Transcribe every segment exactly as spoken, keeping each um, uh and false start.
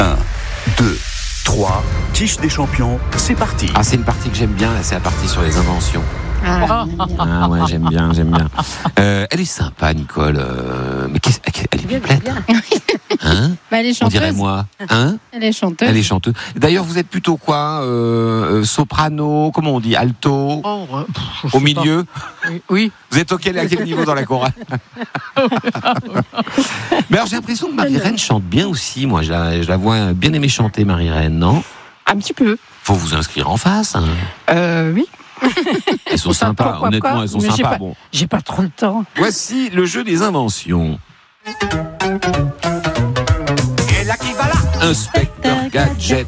un, deux, trois, quiche des champions, c'est parti. Ah, c'est une partie que j'aime bien, là, c'est la partie sur les inventions. Ah, Ah ouais, j'aime bien, j'aime bien. Euh, elle est sympa, Nicole. Euh, mais qu'est-ce, elle est bien, pipelette, bien. hein? Bah, elle est On chanteuse. dirait moi, hein? Elle est chanteuse. Elle est chanteuse. D'ailleurs, vous êtes plutôt quoi? euh, euh, Soprano, comment on dit? Alto? Oh, euh, pff, je Au sais milieu? pas. Oui. Vous êtes auquel, à quel niveau dans la chorale? Mais alors, j'ai l'impression que Marie-Reine chante bien aussi. Moi, je la, je la vois bien aimer chanter, Marie-Reine, non? Un petit peu. Faut vous inscrire en face. Hein. Euh, oui. Elles sont Ça, sympas, pourquoi honnêtement, pas, elles sont mais j'ai sympas. pas- Bon. J'ai pas trop le temps. Voici le jeu des inventions. Inspecteur Gadget.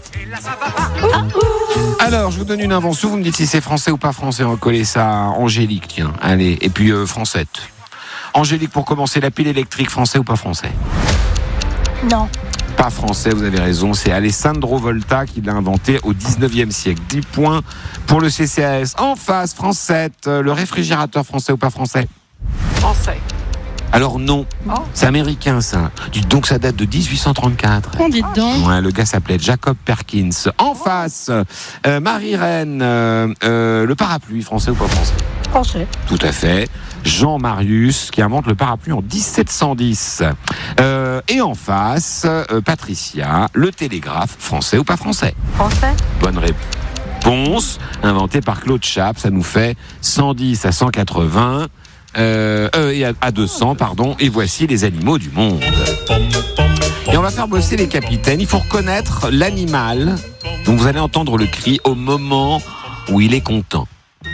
Alors, je vous donne une invention, vous me dites si c'est français ou pas français. On va coller ça à Angélique, tiens. Allez, et puis euh, Francette. Angélique, pour commencer, la pile électrique, français ou pas français? Non. Pas français, vous avez raison. C'est Alessandro Volta qui l'a inventé au dix-neuvième siècle. dix points pour le C C A S. En face, Francette, le réfrigérateur, français ou pas français? Français. Alors non, Oh. c'est américain ça. Dites donc, ça date de dix-huit cent trente-quatre. On dit donc. Ouais, le gars s'appelait Jacob Perkins. En face, euh, Marie-Reine, euh, euh, le parapluie, français ou pas français? Français. Tout à fait. Jean Marius qui invente le parapluie en dix-sept cent dix. Euh, et en face, euh, Patricia, le télégraphe, français ou pas français? Français. Bonne réponse, inventé par Claude Chappe, ça nous fait cent dix à cent quatre-vingts. Euh, euh, et à, à deux cents, pardon, et voici les animaux du monde. Et on va faire bosser les capitaines. Il faut reconnaître l'animal dont vous allez entendre le cri au moment où il est content.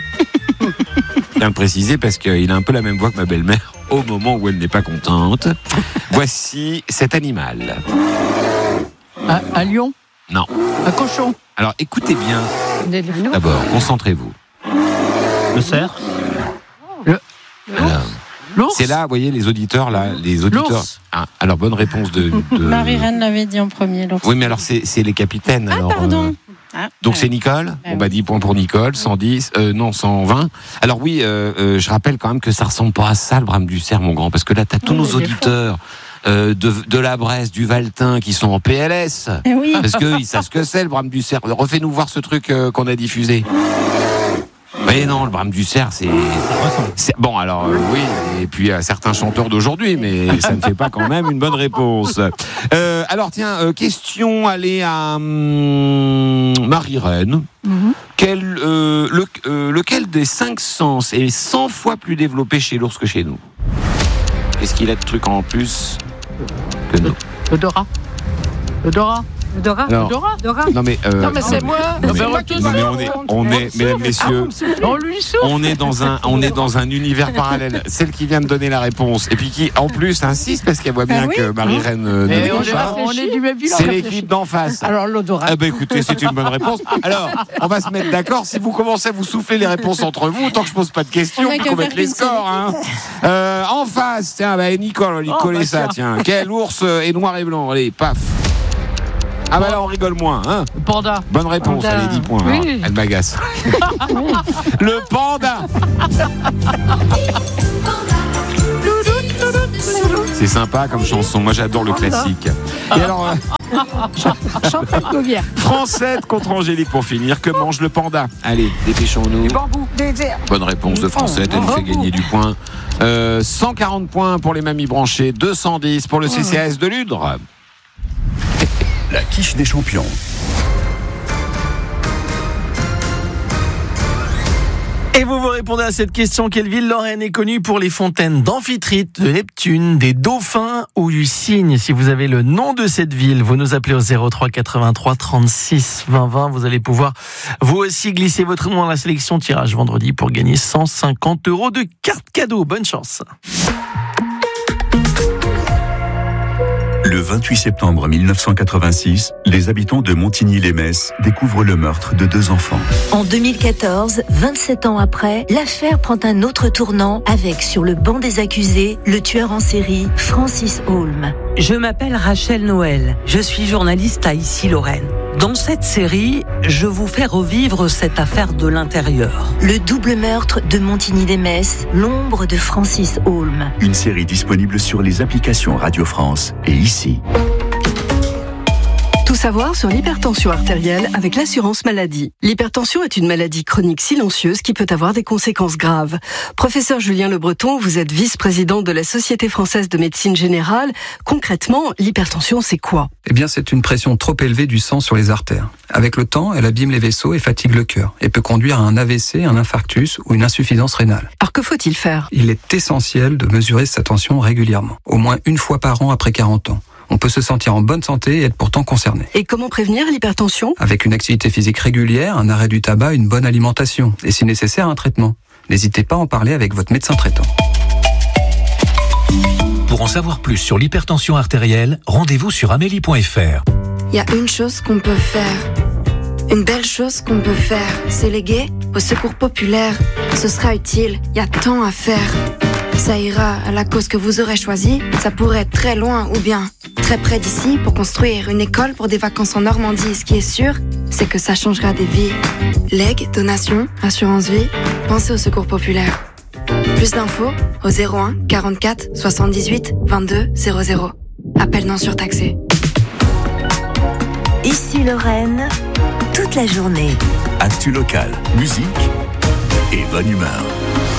Je viens de préciser parce qu'il a un peu la même voix que ma belle-mère au moment où elle n'est pas contente. Voici cet animal. Un, un lion. Non. Un cochon. Alors écoutez bien, Des lions. d'abord, concentrez-vous. Le cerf. Alors, L'ours. c'est là, vous voyez, les auditeurs, là, les auditeurs. L'ours. Ah, alors, bonne réponse de. de... Marie-Reine l'avait dit en premier. l'ours. Oui, mais alors, c'est, c'est les capitaines. Ah, alors, pardon. euh, Ah, Donc, ouais. c'est Nicole. Ah, Bon, bah, oui. dix points pour Nicole, cent dix, euh, non, cent vingt. Alors, oui, euh, euh, je rappelle quand même que ça ressemble pas à ça, le brame du cerf, mon grand, parce que là, t'as tous Oui, nos il est auditeurs. Euh, de, de la Bresse, du Valtin, qui sont en P L S. Eh oui. Parce qu'ils savent ce que c'est, le brame du cerf. Refais-nous voir ce truc euh, qu'on a diffusé. Mais non, le brame du cerf, c'est... c'est... Bon, alors, euh, oui, et puis à certains chanteurs d'aujourd'hui, mais ça ne fait pas quand même une bonne réponse. Euh, alors, tiens, euh, question, allez à hum, Marie-Reine. Mhm. Quel, euh, le, euh, lequel des cinq sens est cent fois plus développé chez l'ours que chez nous? Est-ce qu'il a de trucs en plus que nous? L'odorat. L'odorat. L'odorat. Alors, L'odorat. L'odorat. non mais, euh, Non, mais c'est moi. non, mais- C'est moi qui non, mais on est, on est, mesdames, messieurs, On lui souffle. on est dans un, on est dans un univers parallèle. Celle qui vient de donner la réponse et puis qui, en plus, insiste parce qu'elle voit bien Ah oui. que Marie-Reine euh, ne Mais l'écoute on, est, pas. on est du même village. C'est l'équipe d'en face. Alors l'odorat. Ah ben écoutez, c'est une bonne réponse. Alors, on va se mettre d'accord. Si vous commencez à vous souffler les réponses entre vous, autant que je pose pas de questions, On a puis qu'à qu'on mette faire les qu'une seule scores. Hein. Euh, en face, tiens, bah, Nicole, on va lui Oh, coller bah, ça, tiens. tiens. Quel ours est noir et blanc? Allez, paf. Ah bah là, on rigole moins, hein. Le panda. Bonne réponse, Panda. allez, dix points. Oui. Alors, elle m'agace. Le panda. C'est sympa comme chanson. Moi, j'adore le classique. Et alors, euh, Champagne Gauvière. Francette contre Angélique pour finir. Que mange le panda? Allez, dépêchons-nous. Du bambou. Des airs. Bonne réponse de Francette, elle nous fait gagner du point. Euh, cent quarante points pour les mamies branchées, deux cent dix pour le C C A S de Ludre. La quiche des champions. Et vous vous répondez à cette question, quelle ville lorraine est connue pour les fontaines d'Amphitrite, de Neptune, des dauphins ou du cygne? Si vous avez le nom de cette ville, vous nous appelez au zéro trois quatre-vingt-trois trente-six vingt vingt. Vous allez pouvoir vous aussi glisser votre nom dans la sélection tirage vendredi pour gagner cent cinquante euros de cartes cadeaux. Bonne chance. Le vingt-huit septembre mille neuf cent quatre-vingt-six, les habitants de Montigny-lès-Metz découvrent le meurtre de deux enfants. En deux mille quatorze, vingt-sept ans après, l'affaire prend un autre tournant avec, sur le banc des accusés, le tueur en série Francis Holm. Je m'appelle Rachel Noël, je suis journaliste à Issy-Lorraine. Dans cette série, je vous fais revivre cette affaire de l'intérieur. Le double meurtre de Montigny-lès-Metz, l'ombre de Francis Holm. Une série disponible sur les applications Radio France et ici. Tout savoir sur l'hypertension artérielle avec l'assurance maladie. L'hypertension est une maladie chronique silencieuse qui peut avoir des conséquences graves. Professeur Julien Le Breton, vous êtes vice-président de la Société française de médecine générale. Concrètement, l'hypertension, c'est quoi? Eh bien, c'est une pression trop élevée du sang sur les artères. Avec le temps, elle abîme les vaisseaux et fatigue le cœur et peut conduire à un A V C, un infarctus ou une insuffisance rénale. Alors que faut-il faire? Il est essentiel de mesurer sa tension régulièrement, au moins une fois par an après quarante ans. On peut se sentir en bonne santé et être pourtant concerné. Et comment prévenir l'hypertension? Avec une activité physique régulière, un arrêt du tabac, une bonne alimentation et si nécessaire un traitement. N'hésitez pas à en parler avec votre médecin traitant. Pour en savoir plus sur l'hypertension artérielle, rendez-vous sur amélie point f r. Il y a une chose qu'on peut faire. Une belle chose qu'on peut faire, c'est léguer au secours populaire. Ce sera utile, il y a tant à faire. Ça ira à la cause que vous aurez choisie. Ça pourrait être très loin ou bien très près d'ici pour construire une école pour des vacances en Normandie. Ce qui est sûr, c'est que ça changera des vies. Legs, donations, assurance vie, pensez au secours populaire. Plus d'infos au zéro un quarante-quatre soixante-dix-huit vingt-deux zéro zéro. Appel non surtaxé. Ici Lorraine, toute la journée. Actu local, musique et bonne humeur.